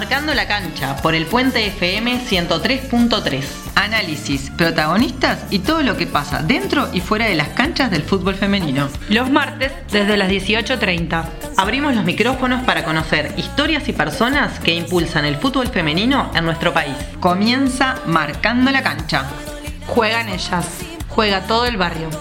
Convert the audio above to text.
Marcando la cancha por el Puente FM 103.3. Análisis, protagonistas y todo lo que pasa dentro y fuera de las canchas del fútbol femenino. Los martes desde las 18:30. Abrimos los micrófonos para conocer historias y personas que impulsan el fútbol femenino en nuestro país. Comienza Marcando la cancha. Juegan ellas. Juega todo el barrio.